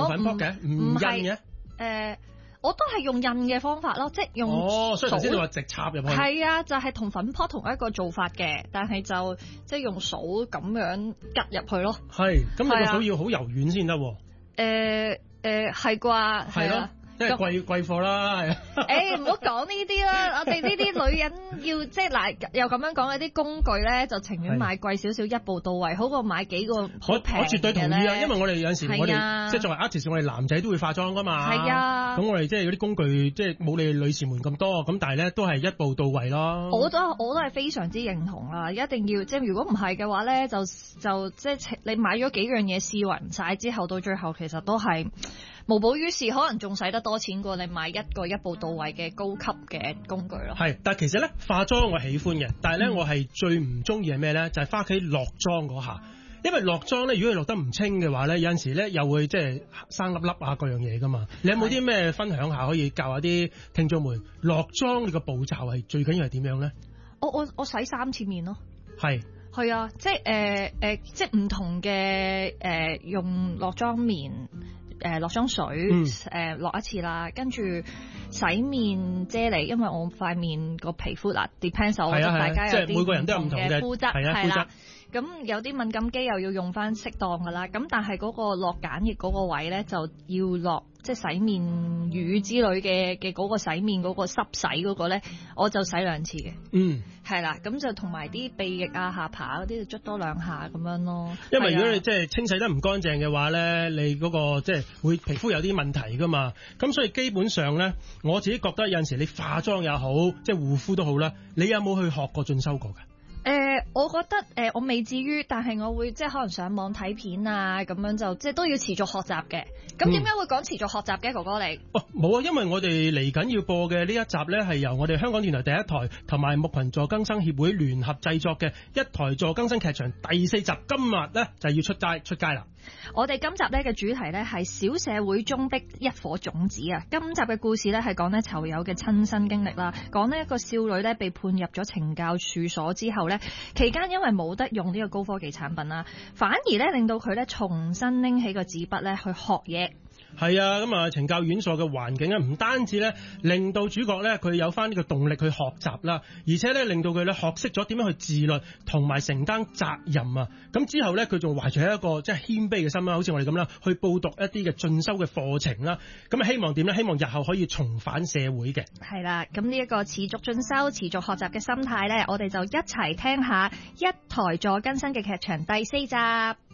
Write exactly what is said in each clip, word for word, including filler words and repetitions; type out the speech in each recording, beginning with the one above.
用粉撲嘅，唔印嘅。 誒，我都係用印嘅方法咯，即係用。 哦，所以頭先你話直插入去。 係啊，就係同粉撲同一個做法嘅，但係就即係用數咁樣拮入去咯。 係，咁你個數要好柔軟先得。誒誒，係啩？ 係咯。即係貴貴貨啦，係。 誒，唔好講呢啲啦，我哋呢啲女人要即係嗱，又咁樣講，有啲工具咧就情願買貴少少，一步到位，好過買幾個好平嘅咧。 我絕對同意啊，因為我哋有陣時我哋即係作為 artist，我哋男仔都會化妝噶嘛。 係啊。咁我哋即係嗰啲工具，即係冇你女士們咁多，咁但係咧都係一步到位咯。 我都我都係非常之認同啦，一定要即係如果唔係嘅話咧，就就即係你買咗幾樣嘢試勻晒之後，到最後其實都係無補於事，可能仲使得多錢過你買一個一步到位嘅高級嘅工具咯。 係，但係其實咧化妝我喜歡嘅，但係咧、嗯、我係最唔中意係咩咧？就係翻屋企落妝嗰下，因為落妝咧，如果你落得唔清嘅話咧，有陣時咧又會即係生粒粒啊各樣嘢噶嘛。你有冇啲咩分享下可以教下啲聽眾們落妝你個步驟係最緊要係點樣咧？ 我我我洗三次面咯。係。係啊，即係誒誒，即係唔同嘅誒、呃、用落妝棉。誒落妝水誒落、嗯呃、一次啦，跟住洗面啫喱，因為我塊面個皮膚嗱 depends 我覺得大家有啲唔同嘅膚質係啦，咁有啲敏感肌又要用翻適當噶啦，咁但係嗰個落鹼液嗰個位咧就要落即係洗面乳之類嘅嘅嗰個洗面嗰個濕洗嗰個咧，我就洗兩次嘅。嗯，係啦，咁就同埋啲鼻翼啊、下巴嗰啲就捽多兩下咁樣咯。因為如果你即係清洗得唔乾淨嘅話咧，你嗰、嗰個即係會皮膚有啲問題噶嘛。咁所以基本上咧，我自己覺得有陣時你化妝也好，即係護膚都好啦，你有冇去學過進修過㗎？誒、呃，我覺得誒、呃，我未至於，但係我會即係可能上網睇片啊，咁樣就即係都要持續學習嘅。咁點解會講持續學習嘅，哥哥你？哦，冇啊，因為我哋嚟緊要播嘅呢一集咧，係由我哋香港電台第一台同埋木群助更生協會聯合製作嘅一台助更生劇場第四集，今日咧就要出街出街啦。我哋今集咧嘅主題咧係小社會中的一顆種子啊！今集嘅故事咧係講呢囚友嘅親身經歷啦，講呢一個少女咧被判入咗懲教處所之後咧，期間因為冇得用呢個高科技產品啦，反而咧令到佢咧重新拎起個紙筆咧去學嘢。係啊，咁啊，懲教院所嘅環境咧，唔單止咧令到主角咧佢有翻呢個動力去學習啦，而且咧令到佢咧學識咗點樣去自律同埋承擔責任啊！咁之後咧，佢仲懷住一個即係謙卑嘅心啦，好似我哋咁啦，去報讀一啲嘅進修嘅課程啦。咁啊，希望點咧？希望日後可以重返社會嘅。係啦，咁呢一個持續進修、持續學習嘅心態咧，我哋就一齊聽下一台助更生嘅劇場第四集。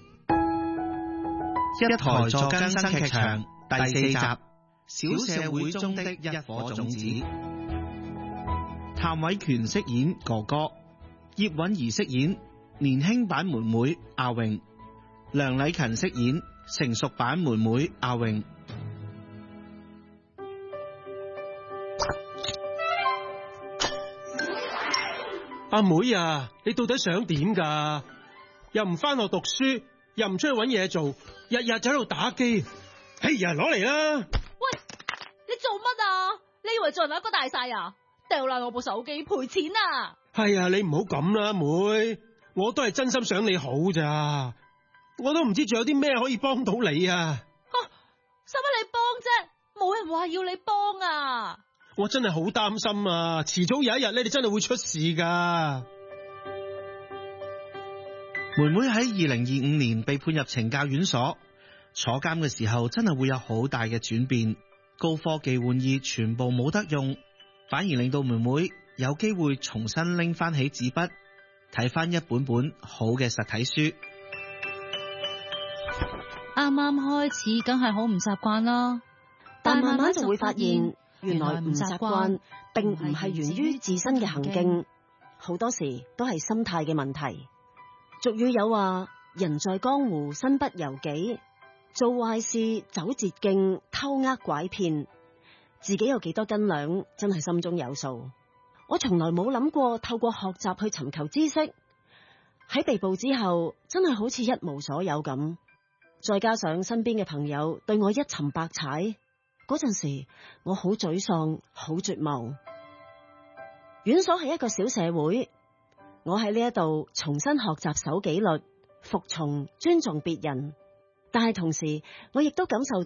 一台助更生劇場第四集，小社會中的一顆種子。譚偉權飾演哥哥，葉韻儀飾演年輕版妹妹阿穎，梁禮勤飾演成熟版妹妹阿穎。 阿妹啊，你到底想點㗎？又唔返學讀書，又唔出去搵嘢做，日日就喺度打機。哎呀，攞嚟啦！ 喂，你做乜啊？你以為做人一個大晒啊？掉爛我部手機賠錢啊！ 係啊，你唔好咁啦，妹，我都係真心想你好咋，我都唔知仲有啲咩可以幫到你啊！ 吓，使乜你幫啫？冇人話要你幫啊！ 我真係好擔心啊！遲早有一日咧，你真係會出事噶。 妹妹喺二零二五年被判入懲教院所，坐監嘅時候真係會有好大嘅轉變，高科技玩意全部冇得用，反而令到妹妹有機會重新拎翻起紙筆，睇翻一本本好嘅實體書。 啱啱開始梗係好唔習慣啦， 但慢慢就會發現原來唔習慣並唔係源於自身嘅行徑，好多時都係心態嘅問題。俗語有話，人在江湖身不由己，做壞事走捷徑，偷呃拐騙，自己有幾多斤兩真係心中有數。我從來冇諗過透過學習去尋求知識，喺被捕之後真係好似一無所有咁，再加上身邊嘅朋友對我一沉百踩，嗰陣時我好沮喪，好絕望。院所係一個小社會，我喺呢一度重新學習守紀律、服從、尊重別人，但係同時我亦都感受